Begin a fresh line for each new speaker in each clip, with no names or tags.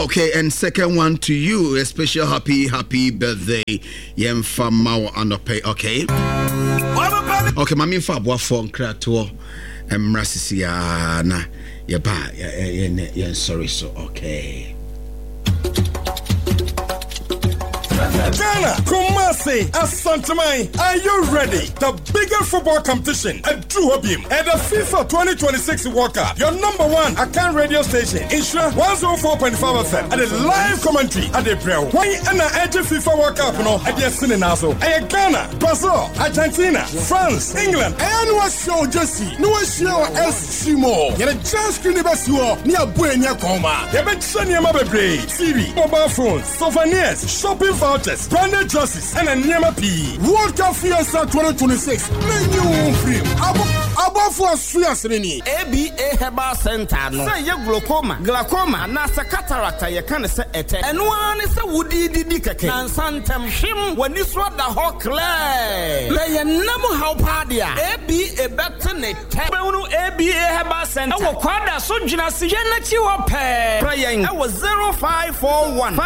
Okay, and second one to you, a special happy birthday. Yem Famao Anope, okay? Okay, Mami Fabwa phone crato Mrasisiana. Yeah, sorry, so okay.
Ghana, Kumasi, Asantamai, are you ready? The biggest football competition at Duhobim and the FIFA 2026 World Cup. Your number one Akan radio station, Insure 104.5 FM, and a live commentary at the Braille. Why and the edge of FIFA World Cup, no, at the Sininazo. And Ghana, Brazil, Argentina, France, England, and was show Jesse, no show S. Shimo. You're just University near Buena Coma. You've been sending your mobile TV, mobile phones, souvenirs, shopping vouchers, branded dresses, and a Nyama P. World Cup Fiesta 2026. Menu film. Above for Swiss.
ABA Herbal Center. No. Say your glaucoma, nasa cataract, you can say it. And one is a woody didicake. And Santam Shim when you swap the hawk clay. Lay a number how padia. ABA Bettenet. ABA Herbal Center. Our quadra Sujina Sienati Wape. Praying. I was 0541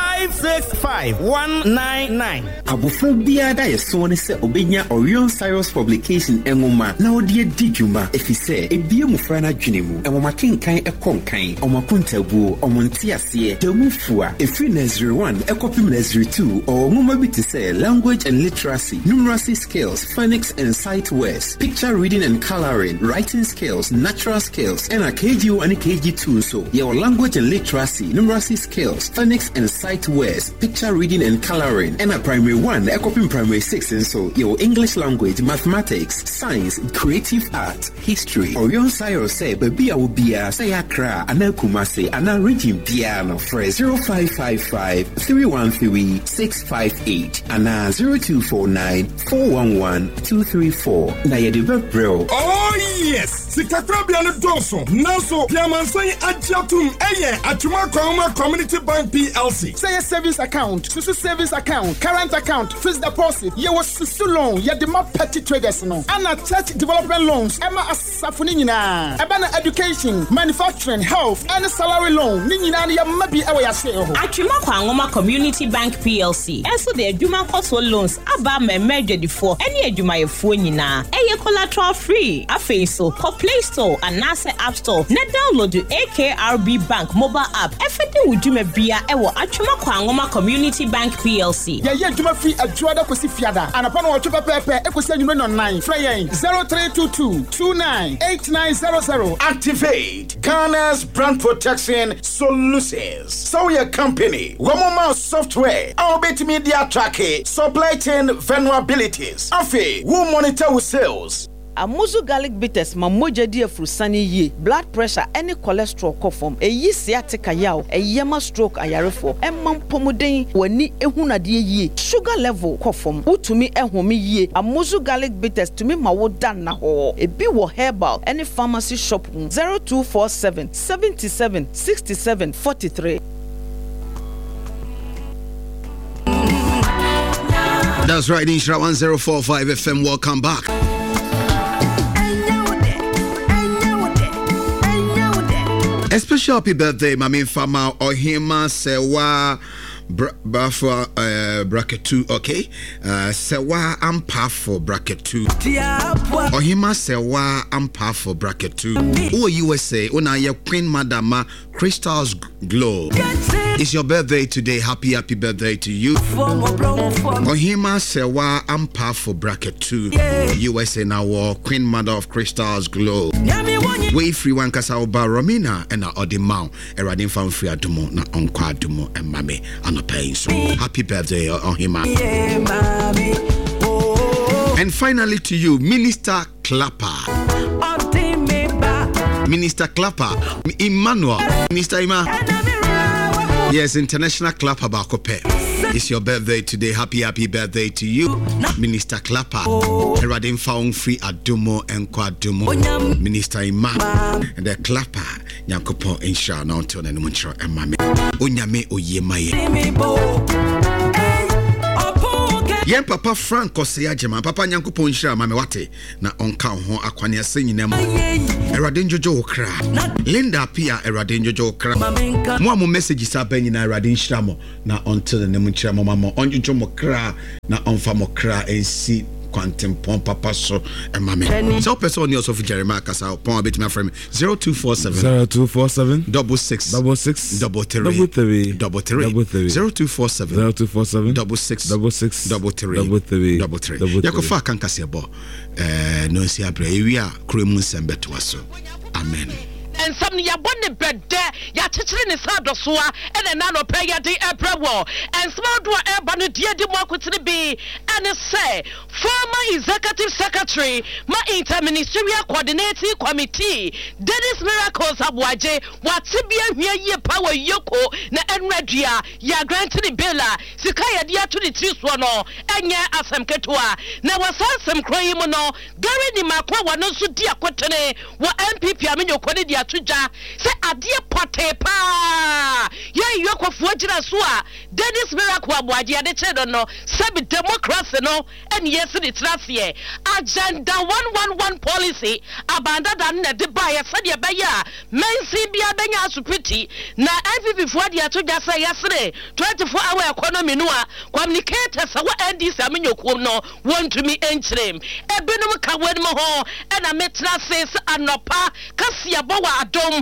565 199.
Abophobia da yeso ne se obenya Orion Cyrus publication engoma na odi edidwuma efise ebie mufra na dwene mu engoma kenkan ekonkan omakontabu omontiase demufua efri nursery 1 ekopim nursery 2 or ngoma bi te say language and literacy numeracy skills phonics and sight words picture reading and coloring writing skills natural skills and a KG1 and KG2 so your language and literacy numeracy skills phonics and sight words picture reading and coloring and a primary 1 ekopim primary 6 and so your English language mathematics science creative art history Orion Cyrus say baby awobia say akra anakumase ana region piano for 0555 313 658 ana 0249 411 234 na yede bro.
Oh yes, Sikakra biano doso naso piamansai ajatum eye atuma kwama Community Bank PLC
say a savings account susu savings account current account fixed deposit ye was susu loan ye de ma petty traders no ana church development loans ema asafuni nyina eba na education manufacturing health and salary loan ni nyina na ye mabi ewa ya se ho
atuma kwangoma Community Bank PLC enso de adwuma koso loans aba memedwedifo ene adwumayefo nyina eye collateral free afei so Play Store and NASA App Store na download the AKRB Bank mobile app efede wudwuma bia ewo atuma kwangoma Community Bank PLC
ye adwuma free adwoada kosi fiada anapa no otwe pepe ekosi anyume no 9 free 0322 298900
activate Ghana's brand protection solutions. So your company Womoma software our bit media tracking supply chain vulnerabilities afi who monitor with sales
Amuzu garlic bitters mamoja di afrusani ye blood pressure any cholesterol kofom eyi sciatica yaw eyema stroke ayarefo emam pomuden wani ehunade ye sugar level kofom utumi ehome ye Amuzu garlic bitters tumi mawoda na ho ebi wo herbal any pharmacy shop 0247 77 67 43.
That's right, Insha 1045 FM. Welcome back. A special happy birthday, Mami Fama Ohima Sewa Bafo bracket 2, okay? Sewa Ampa for bracket 2. Ohima Sewa Ampa for bracket 2. Who USA, Una your Queen Madama Crystal's Glow. It's your birthday today. Happy birthday to you. Ohima Sewa Ampa for bracket 2. USA now Queen Mother of Crystal's Glow. We free one kasa oba Romina and Odimau. Eradin found free adumo na onkwa adumo and mame anopain. So happy birthday Ohima. And finally to you, Minister Clapper. Minister Clapper. Emmanuel. Minister Ima. Yes, International Clapper Bakope. It's your birthday today. Happy birthday to you, Minister Clapper. Eradin found free adumo and kwadumo. Minister Ima and the Clapper. Nyakopo insha na onto na muncho emame. Onyame oyemaye. Yen Papa Frank Kosia Jema, Papa Nyankopon Shira Mame Wate, na onka ho akwane asenyi nam. Erade njojo okra. Linda Pia erade njojo okra. Mo message sa banyi na erade nshira mo na until ne mu nchira mo mama onjojo mo kra na onfa mo kra ensi quantum pon papa so mame. So person also for Jeremiah Kasa pon a bit my friend 0247 66 33 0247 66 Yakofa kan kase bo no si abra ewia kremu sembeto aso. Amen.
And some yabonne bed there, Yatrin is hard or soa, and an anno pay the April war, and small door airban dear democracy be, and say, former executive secretary, my interministerial coordinating committee, Dennis Miracles Abwaje, what Sibia ye power yoko, na enradia, ya granted bella, Sikaya dia to the Triswano, and ya asam ketua, now was some craymono, Gary ni Makwa no so dear quatane, what MPP Aminio Quadia. Say a dear pote pa. Ye yoko fwajina swa. Dennis Miracle Abwaji the chedo no. Sabi democracy no. And yes it's last year. Agenda 111 policy. Abanda dan ne debaya sadia baya. Mensi biya benya supiti. Na MPP fwadi atuja say yesterday. 24-hour economy noa. Communicators wa NDC aminyo kuno. Want to me entrim. Ebinum kawen mo ho. And a metra says anopa. Kasia bawa Adom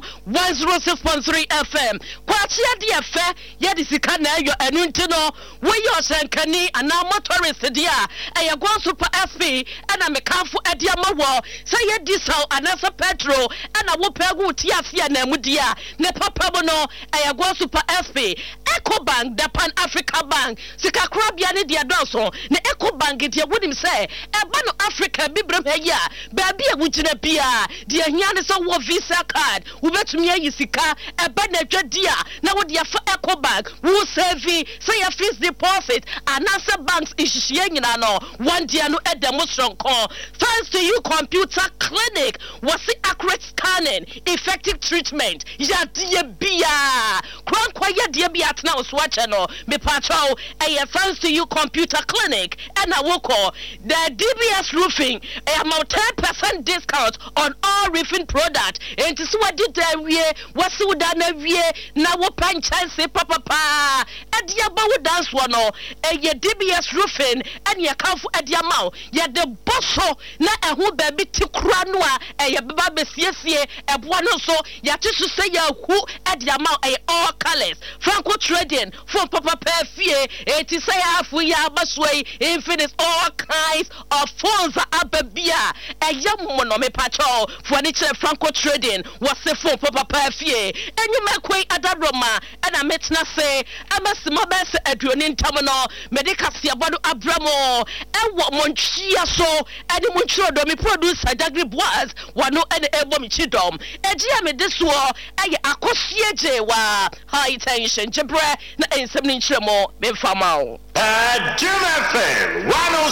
106.3 FM. Kwatia dia fe ya disika na yo enuntino we yo sankani ana motorist dia e go super FP ana mekanfo adia mawo say ya diesel anasa petrol ana wo pegu tiafia na mudia ne papa bono e go super FP Ecobank Japan Africa Bank sika krabia ne dia doso ne Ecobank dia wonim say e ba no Africa bibrem ya ba bia wugina bia dia hia ne so wo visa card ubetumi ayisika eba na dwadia na wo dia fa Ecobank wo save say your fixed deposit anasa banks ishishie nyina no one dia no edemostron call thanks to you computer clinic was accurate scanning effective treatment ya dia bia kwankwa ya dia bia tena oswache no me patrol thanks to you computer clinic and I will call the DBS roofing a 10% discount on all roofing product and to what did we was na wie na wo pan chance papa pa adia ba wo dance one no ye DBS roofing and ye kanfo adia ma ye de boso na ehu ba bi ti kura no a ye baba besiesie eboa no so ya tisu say ya hu adia ma all colors Franco trading from papa pa fie eti say afu ya basoi infinite all kinds of phones ababia ye no me pacho furniture Franco trading was the phone papa pa fie enyu makwe adaroma ana metna se amasima bes aduoni ntamono medical siabodo abramo ewo monchia so ade monchiro do me producer Dagri Boaz wano ene ebo mi chidom egia me deso eye akosie jewa high tension jebre na ensem ni nchiremo me famao
Jim FM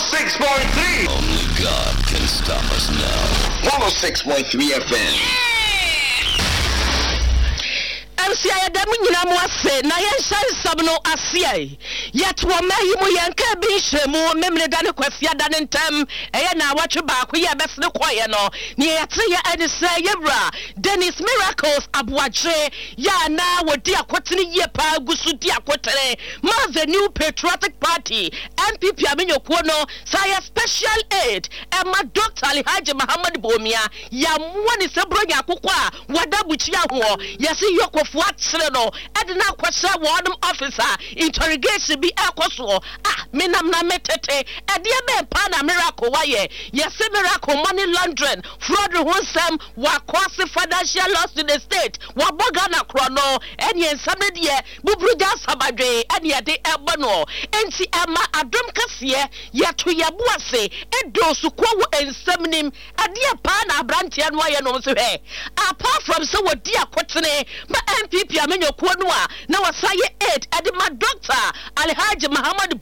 106.3 Only God can stop us now 106.3 FM
Ansia da munyina mo ase na yen shansam no ase yet wo mayi mu yen ka bi hwemu memle da ne kwafia da ne ntam eye na watwe ba ko ye besne koye no ne yete ye ade se yebra Dennis Miracles Abwaje ya na wodi akotene ye pa gusu di akotere ma the new patriotic party MPP amenyokuo no say special aid Emma Dr. Alhaji Muhammad Bomia ya mwani sebronya akokwa wada buchia ho yesi yoko watsre no edna kwasa ward officer interrogation bi ekoso menam na metete ede be pa na miracle waye yes miracle money laundering fraud honsam wa kwase financial loss to the state wa boga na kro no enye nsame de bubruja sabadwe ene de ebo no enti ama adom kase ye to yaboase edo su kwa wo ensamnim ade pa na abrantia no waye no so he apart from so wodi akotene ma MPP amenyokuo no a na wasaye 8 edema Dr. Alhaji Muhammad Bomia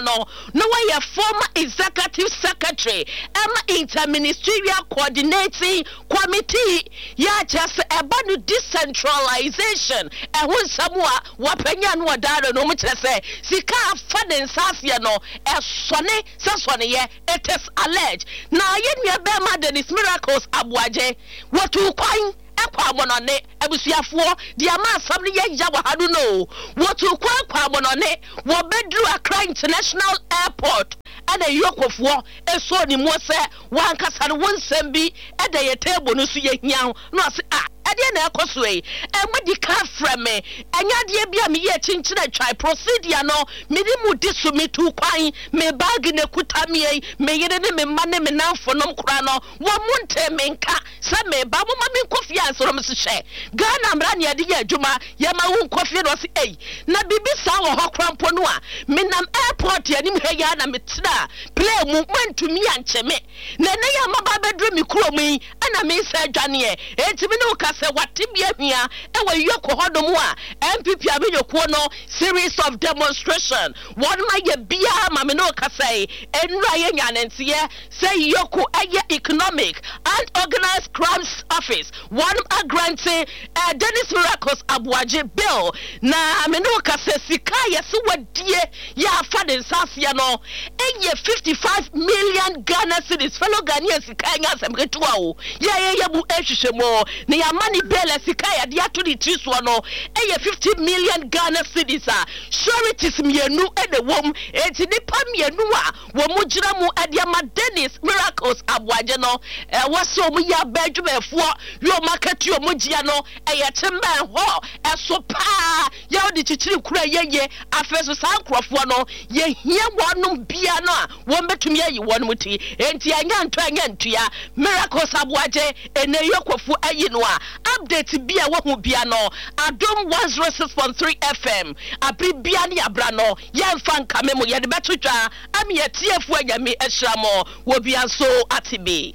no why former executive secretary interministerial coordinating committee ya just about decentralization ehun samua wapenya no wadaro no mu say sika faden safia no esone sasone ye it is alleged na ye nua be ma Dennis Miracles Abuaje watu kwan ekwa monone abusuafoɔ di ama asam ne ye yawa hadu no watu kwa monone wo bedru Accra International Airport ana yokofoɔ eso ni mo se wankasa no wonsam bi eda ye table no so ye hia no ase ade na ekoso yi emadi ka frame anya de bia me ye chinchina try procedure no me di mu diso me tu kwan me bag na kuta me yere ne me ma ne me nanfo nom kura no wo munte me nka se me ba mo ma me kofi ansoro me hye Ghana mra ne ade ye adwuma ye ma wo kofi no se na bibi sa wo ho krampo no a me nam airport ya nim he ya na me tira play mu mantumi ancheme na ne ya ma ba bedru me kuro mu ana me se adwane etimi ne se watibia hia ewe yoko hodomu a MPP abeyokuo no series of demonstration one ma ye bia ma me no kasai enra ye nyanentie say yoko aye economic and organized crimes office one granting Dennis Miracles Abuaje bill na me no kase sika yesi wadie ya faden safia no eye 55 million Ghana cedis fellow Ghanaians sika nya semketua o ye bu ehwehwemo ne ya money bele sikaya dia to the triswa no 50 million Ghana cedis sureties mienu ede wom enti nipa mienu a wo mugira mu adiama Dennis Miracles Abuaje no waso mu ya badwumefo yo market yo mugia no tembe ho eso pa ya odi chichiri kura yeye afeso sankrofo no ye hia wonum bia no a won betumi ayi won muti enti anya ntua Miracles Abuaje ene yokofu ayi no a update bia wo hu bia no Adom 106.3 FM abri bia ne abra no yemfa nkame mo ye de betotwa am ye tiefu anyame ehramo wo bia so atibi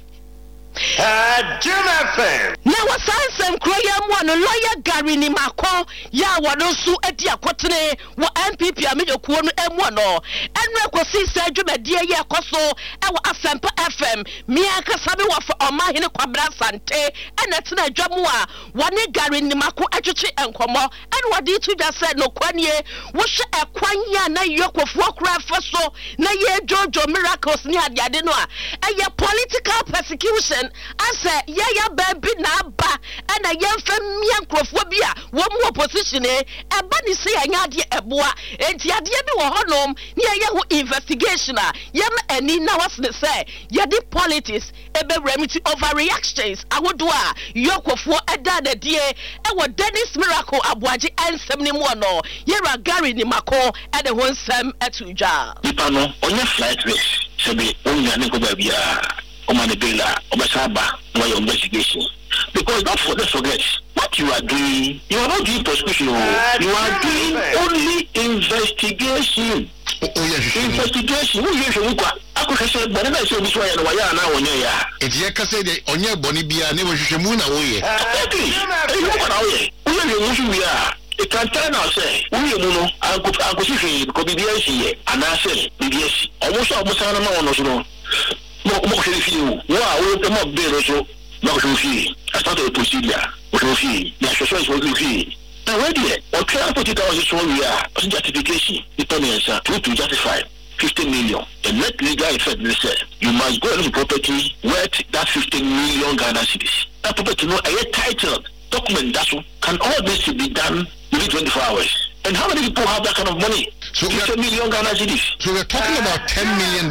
na wasansem kroya mu no lawyer Gary ni mako ya wono su edi akotene wo MPP amejokuo no emu no enwe kosi se adwumade ye ekoso e wo Asempa FM mi akasa be wo fa omahene kwabra sante ena tena adwamu a wone Gary ni mako atwetwe enkomo ene wode tuja se no kwanie wo hwe ekwan ya na yokofu okra faso na ye Jojo Miracles ni ade no a eye political persecution asa ya baby na ba ana yemfa mia nkrofo bia wo mu opposition eba ni se anya ade eboa enti ade bi wo honom ni ye ho investigation a yem ani na wasne say ye di politics ebe remedy overreactions awodo a yokofo eda na die e wo Dennis Miracle Abuaje ensem ni mu no yera Gary ni mako e de ho nsem etujwa
ipa no onye flight race sebe onya ne ko ba bia Omanibela, Obasaba, your investigation. Because don't forget what you are doing. You are not doing prosecution. You are doing only investigation. Investigation. Who you should look aku kase bone na se bi so ya na waya na wonye ya etiye kase de onye bone bia ne wo hwehwemu na wo ye you kwa na wo ye wo ye wo hwu ya it can turn out say we you know aku si ko bi bia si ye anase bi bia si almost na ma wono so no mo fi wa wo mo be ro so mo fi I start a procedure wo fi ya so wo fi now where there or try put it out so we are justification dependence to justify 50 million. The net legal effect is you must go into the property worth that 15 million Ghana cedis. That property no a title document that's can all this be done within 24 hours. And how many people have that kind of money? So 50 million Ghana cedis.
So we're talking about $10 million.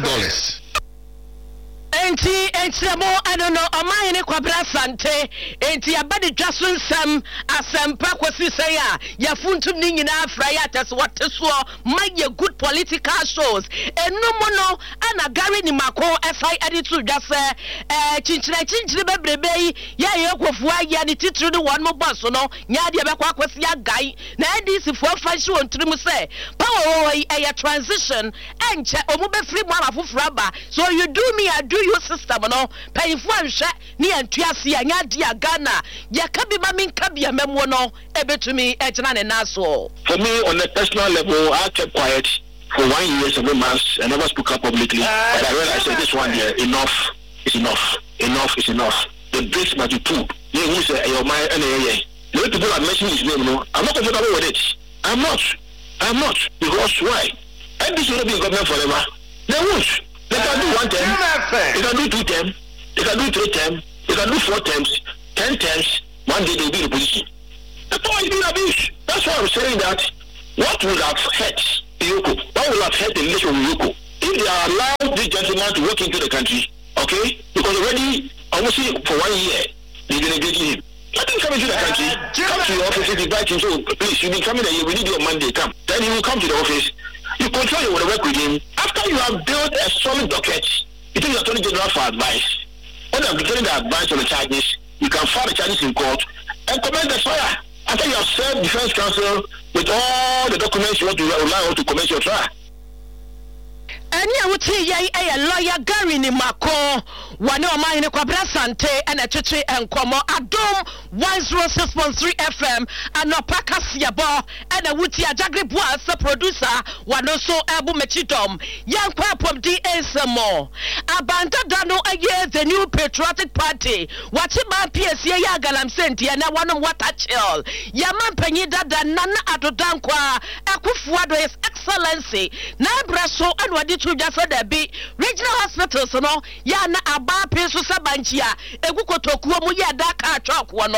Enti mo adono amahene kwabra sante enti abade dwaso nsam Asempa kwasi say a yafuntum ni nyina afra ya tes wateso maye good political shows enumo no ana Gary ni mako FI editu dwase chinchire bebrebe ya yekofu aya ni titru ni one mo boss no nya de bekwa kwasi agai na NDC for fashion ontrim say power a transition enche omu be free mo afofra ba so you do me I do you system no payfo anhwe ni antuase anya dia Ghana yakabi ma minkabia memwo no ebetumi ejina ne naso.
For me on a personal level I kept quiet for 1 year, 7 months. I never spoke up publicly, but I realized that this one year, enough is enough. Enough is enough. The brakes must be pulled. You say, your mind, and the way people are mentioning his name, no, I'm not comfortable with it. I'm not. Because why? And this will not be in government forever. They won't. They can do 1 term. They can do 2 terms. They can do 3 terms. They can do 4 terms, 10 terms. One day they'll be in the position. The power is being abused. That's why I'm saying that. What would have hurt Yoko? What would have hurt the nation of Yoko if they allowed this gentleman to walk into the country? Okay, because already almost for 1 year they've been engaging him. Let him come into the country. Come to the office. Invite him. So please, you've been coming here. We need your Monday. Come. Then he will come to the office. You control your work with him. After you have built a solid docket, you take the Attorney General for advice. When I'm getting the advice on the charges, you can file the charges in court and commence the trial. After you have served defense counsel with all the documents you want to rely on to commence your trial.
And you would see a lawyer Gary Nimako, one of mine, Quabra Sante, and a Chichi and Como, Adom, 106.3 FM, and no Pacasiabo, and a Wootia Jagribois, the producer, one also Abu Mechitom, young Papum D.A. Abanda Dano a year, the new Patriotic Party, Watiba PSA Yagalam Senti, and I want to what a chill. Yaman Penida, the Nana Adodankwa, Akufuado, His Excellency, Nabraso, and what did you just said there be regional hospitals, no, Yana Aba Peso Sabanchia, Eguko Tokuomu Yadaka Chalk, one,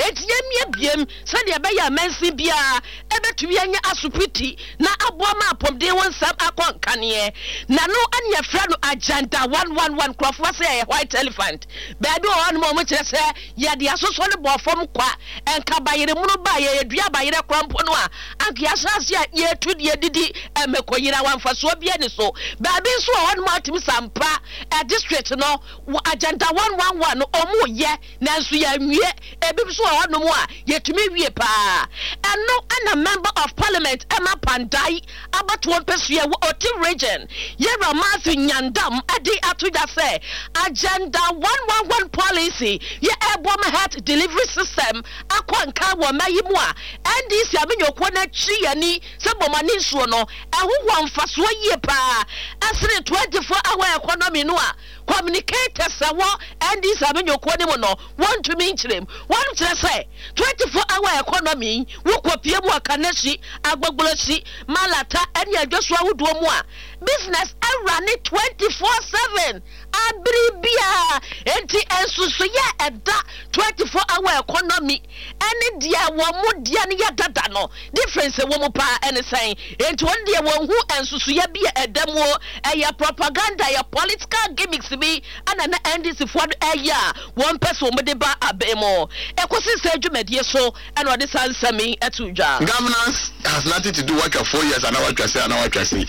Etiam, Sadia Baya Mensi Bia, Ebetuania Asupiti, Na Abwama Pom de one Sam Akon Kanye, Nano and your friend Agenda 111 Cloth was a white elephant. Badu on moment, say, Yadia so solid from Qua, and Kabaye Munuba, Diabaye Cramponua, and Kiasasia, year 2 year Didi, and Mekoyina one for Swabian so. Baby so on Martin Sampa, a district no, Agenda 111, or more, ye, Nancy, a baby so on no more, yet to me, we pa. And no, and a member of Parliament, Emma Pandai, about 1 person, or 2 region, Yera Martin Yandam, a day after that say, Agenda 111 policy, ye airborne health delivery system, Aquanka, Mayimwa, and this Yamino Kwana Chiani, Sabomani Suono, and who won for so ye pa. As the 24-hour economy, no communicators, and this Avenue Quadimono, want to meet him. One to say 24-hour economy, Wukopia Kaneshi, Agbogolosi, Malata, and Joshua Woodwomwa. Business, I run it 24/7. Abribia, enti ensusuya at that 24-hour economy. Any dear woman, Diania Dadano, difference a woman pa and saying, and 1 dear one who ensusuya be a demo, a propaganda, a political gimmicks be, and an end is if 1 year, 1 person medeba abemo. Ecosis Jumet, so, and what is answer me at Tuja.
Governance has nothing to do with 4 years and what I say, and what I say.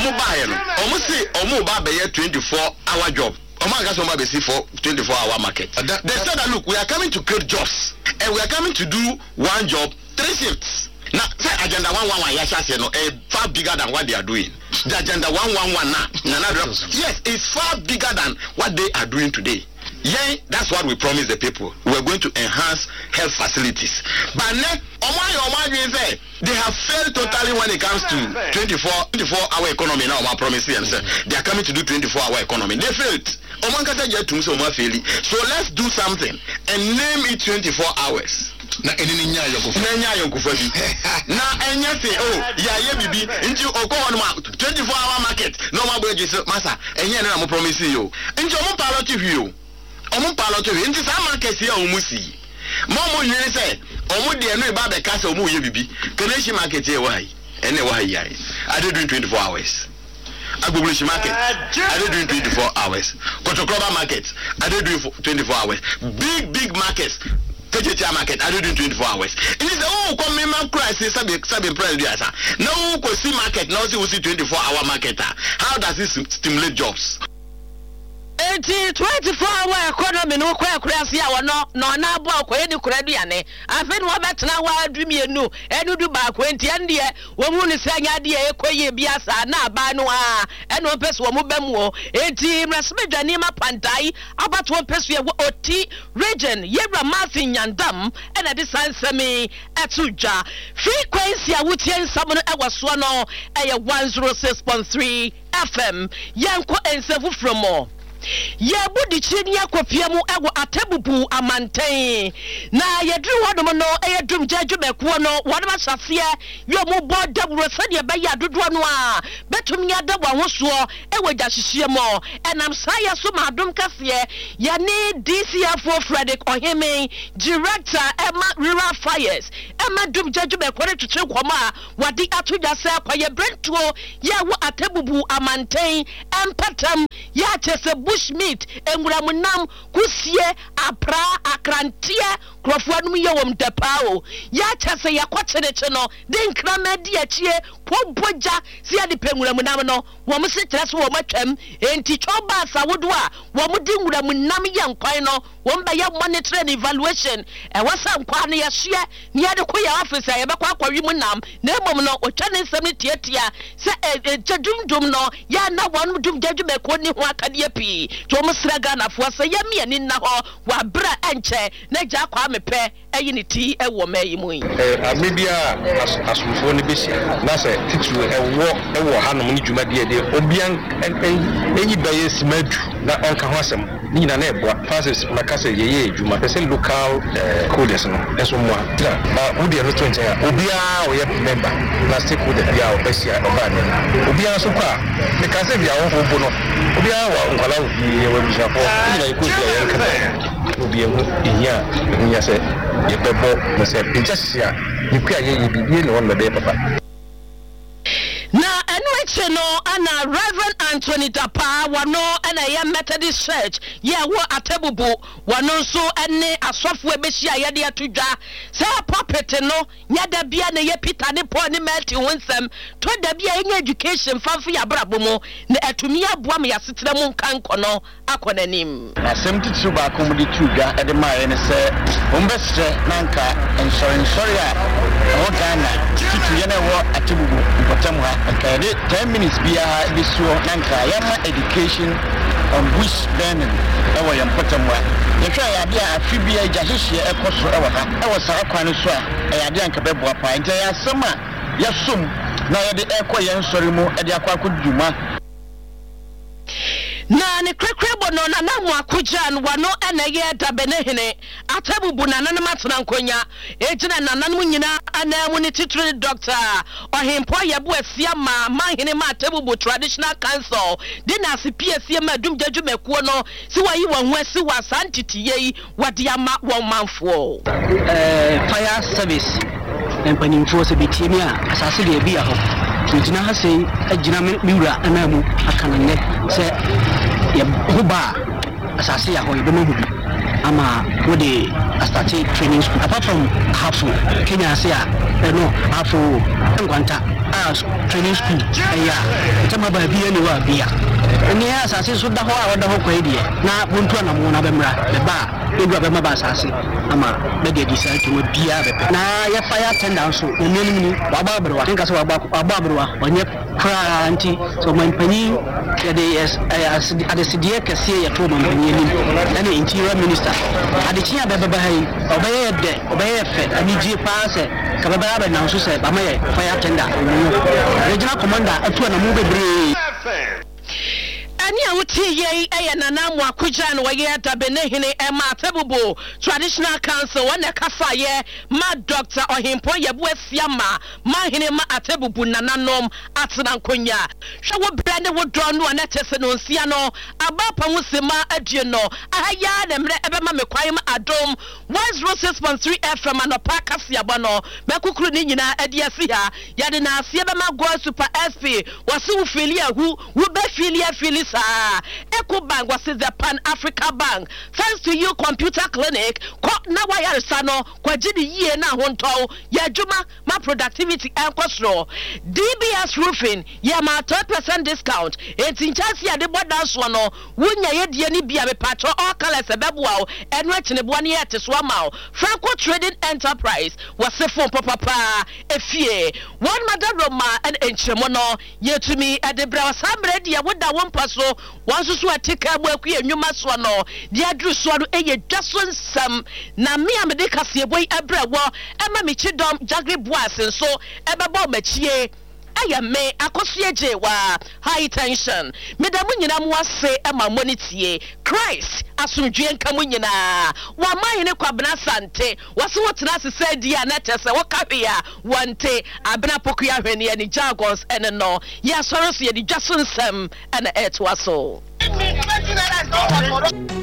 Almost say, almost 24-hour job. For 24-hour market. They said that look, we are coming to create jobs and we are coming to do 1 job, 3 shifts. Now, say Agenda 111, far bigger than what they are doing. The Agenda 111 now, yes, it's far bigger than what they are doing today. Yeah, that's what we promise the people. We're going to enhance health facilities. But now, they have failed totally when it comes to 24-hour economy. Now, my promise they are coming to do 24-hour economy. They failed. So let's do something and name it 24 hours. Na eninya yokufabi. Na enya say ya bibi nti okon ma 24-hour market. No ma boje say masa enya na mo promise you. Nti o mo pilot hwi o. O mo pilot hwi nti sa market ya o mu si. Mo yiri say o mo de no ba be ka say o mo ye bibi. Keneshi market e wa hi. Ene wa hi ai. I dey doing 24 hours. Agbogbolishi market, I dey doing 24 hours. Kotokroba market, I dey doing 24 hours. Big markets, KJT market, I dey doing 24 hours. It is the come man crisis, sabi price there, sir. Now we see market, now we see 24-hour market. How does this stimulate jobs?
24-hour economy no kwa kurasi a wono no na abo akoye ni kuraduane afi no betena wa adumienu enudu ba ko enti ande wo mu ni sanya de ekoye biasa na aba no a eno peso wo mu bamu enti mrasmedwane ma pantai abato peso ye oti region yebra masin nyandam ena de sansemi etuja frequency a wutie nsam no ewoso no eye 106.3 FM yanko ensefu from more ya budi chini ya kopia mu ewo atebubu amanten na yedru hodom no eyedrum jajubekuo no wodema safie yo mu boda burosade be ya dodo no a betumi ada wahoso ewo jahihie mo enam saya so madum kase ya ni DCF Frederick Oheme director Emma Rural Fires Emma dum jajubekuo ne twetwe kwoma wadi atoja se kwaye brentuo ya wo atebubu amanten empatam ya chese bushmeat enguramunam kusie apra akrantie krofuanum yewom depao ya chase yakwachereche no de nkramadi achie poboja sia de penguramunam no wo mse kyerese wo matwam enti choba asawodo a wo mudi nguramunam yankwan no wo mba ya monitor and evaluation e wasa nkwa ne yehye ne yade koya office ya bekwa kwawi munam na emom no otwane nsem ne tietia se jadumdum no ya na won dum jadube ko ni ho akade pi to musraga na fo se ya me ni na ho wa bra enche na ja kwa mepe eyi ni ti ewo mayi mu
media asufo ni besi na se titru ewo hanom ni dwumade de obian eyi baye simadu na onka ho asem ni na na eboa passes makase yeye dwuma pese local coders no eso mo ba udi no twenty obia oye member na stakeholder bia obesia obane obia so kwa me kase bia wo bo no obia wa nkwala ye wa bishafo ni na ikozi ya yanka obia hu ihia se ye bebo mo se injustice ni kwa ye bibie no won be papa
na enu no ana Reverend Anthony Dapa wano ana ya Methodist Church ya wo atebubu wano so ene asofo ebehia ya de atudwa se puppet no nyada bia na ye Peter ne Paul ne Matthew wonsem to da bia enya education fanfo ya brabo na atumi aboa me ya setena mu nkanko no akonanim
asem titru ba komudi tudwa e de maye ne se ombestre nanka ensori a o Ghana titru ye na wo atebubu potem ha akade 10 minutes bia this nanka yama education on bush learning ewo yam potem wa ye hwa ya bia afibia jahihie ekoso ewo ha ewo sa akwan so a ya de anka beboa pa ntia ya sema ya som na ye de ekoye nsori mu e de akwa koduma
na ne krekrebo no na namu akujan wano eneye dabenehene atebubu na nanam atena nkonya ejina nanam nyina anamu ne titire doctor ohempo yebo afia ma manhene ma atebubu traditional council de na asipie fie ma dum jadwumekuo no si wayi won ho si wasantiti yi wade ama won manfo
fire service empanimfo se betimi a asase de bia ho ntina ha sei agina miwura anamu akanane se ye hoba asase ya ho ye bema hubi ama wode astarte training school apart from hafu Kenya say no hafu ngwanta as training school ya tama ba bia ni wa bia ni asase so da ho a wada ho kwai die na buntu na mu na bemra be ba egwa be ma ba asase ama be de decide to bia be na ya fire tender so enenu ni wa ba berwa nka so wa ba berwa onye kra anti so man pani ya de adesidia kase ya to man pani ni na interior minister adechia be be hai obeye de obeye fe ani ji paase ka be ba na so se ba ma ye fire tender regional commander atu na mu bebre ani awuti ye nanamu akujan waye dabenehene ema atebubu traditional council wana kafa ye ma Dr. Ohimpo yebu afiama ma hene ma atebubu nananom atena nkonya hwe wo brande wo drone na tese no nsia no abapa musema adue no ahaya na mre ebema mekwan ma adom 106.3 FM anopa kase abono mekukuru ni nyina adi afi ha yade na asie bema go super SP wase wo fili ahu wo be fili
sa EcoBank was the Pan Africa Bank. Thanks to you, Computer Clinic. Na wire sano kwa jidi ye na honto ya juma ma productivity and control. DBS Roofing ya ma 10% discount. Enti nchasi ya de boda swano wunya ye die ni bia me patro all colors ebebuao enwe chinebwani ye teswamao. Franco Trading Enterprise was the phone papa efie one madam Roma and enchemono ye to me at the brow sambre dia woda one paso one so atika bwaku ye nwuma swano dia dru swano eye dwason sam na me amede kase boy abrawo ema me chidom jagre boas nso ebeba machie aya me akosie jewa high tension medamu nyina mu ase ema monitie Christ asumdwe nka mu nyina wa mahene kwabena sante wase wotena asese dia na tese wokawe ya wante abena pokua hwene ni jargons ene no ya soro so ye di dwasonsem ene etwaso